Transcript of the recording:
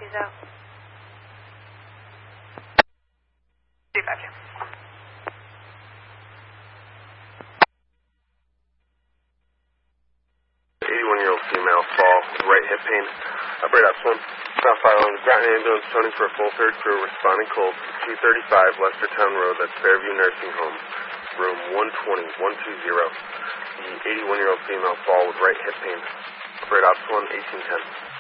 She's out. Gotcha. 81-year-old female fall with right hip pain. Operate up one. South Island. Ground ambulance toning for a full third crew. Responding cold. 235 Lestertown Road. That's Fairview Nursing Home. Room 120, 120. The 81-year-old female fall with right hip pain. Operate ops 1, 1810.